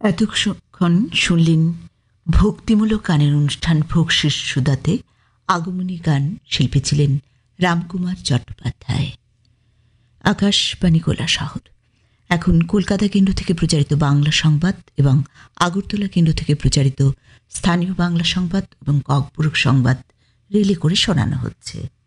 এতক্ষণ শুনলেন ভক্তিমূলক গানের অনুষ্ঠান ভোগশিস সুদাতে। আগমনী গান শিল্পী ছিলেন রামকুমার চট্টোপাধ্যায়। আকাশবাণী কৈলাসহর। এখন কলকাতা কেন্দ্র থেকে প্রচারিত বাংলা সংবাদ এবং আগরতলা কেন্দ্র থেকে প্রচারিত স্থানীয় বাংলা সংবাদ এবং ককবরক সংবাদ রিলে করে শোনানো হচ্ছে।